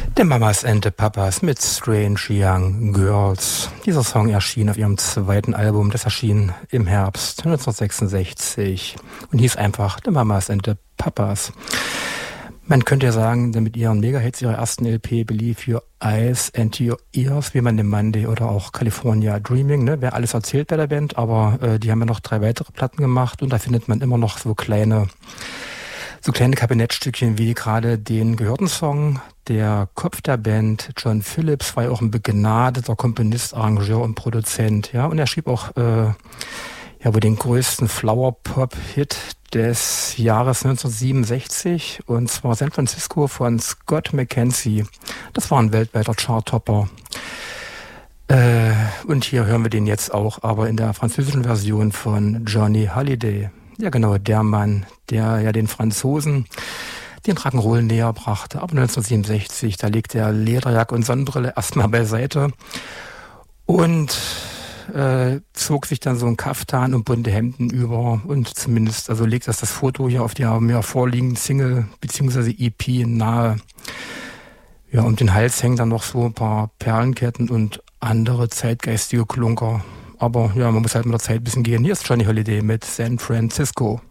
Der Mamas and the Papas mit Strange Young Girls. Dieser Song erschien auf ihrem zweiten Album, das erschien im Herbst 1966 und hieß einfach The Mamas and the Papas. Man könnte ja sagen, mit ihren Mega-Hits ihrer ersten LP Believe Your Eyes and Your Ears, wie man den Monday oder auch California Dreaming, ne, wäre alles erzählt bei der Band, aber die haben ja noch 3 weitere Platten gemacht und da findet man immer noch so kleine Kabinettstückchen wie gerade den gehörten Song. Der Kopf der Band, John Phillips, war ja auch ein begnadeter Komponist, Arrangeur und Produzent, ja, und er schrieb auch wohl den größten Flower-Pop-Hit des Jahres 1967, und zwar San Francisco von Scott McKenzie. Das war ein weltweiter Chart-Topper. Und hier hören wir den jetzt auch, aber in der französischen Version von Johnny Hallyday. Ja genau, der Mann, der ja den Franzosen den Rock'n'Roll näher brachte. Aber 1967, da legte er Lederjacke und Sonnenbrille erstmal beiseite und zog sich dann so ein Kaftan und bunte Hemden über und zumindest, also legt das Foto hier auf der mir vorliegenden Single bzw. EP nahe. Ja, um den Hals hängen dann noch so ein paar Perlenketten und andere zeitgeistige Klunker. Aber ja, man muss halt mit der Zeit ein bisschen gehen. Hier ist Johnny Hallyday mit San Francisco.